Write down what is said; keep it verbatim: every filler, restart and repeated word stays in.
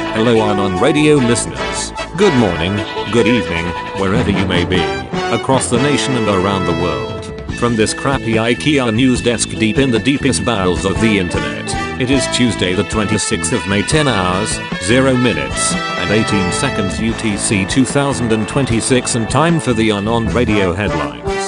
Hello Unknown Radio listeners. Good morning, good evening, wherever you may be, across the nation and around the world. From this crappy IKEA news desk deep in the deepest bowels of the internet, it is Tuesday the twenty-sixth of May, ten hours, zero minutes, and eighteen seconds U T C two thousand twenty-six, and time for the Unknown Radio headlines.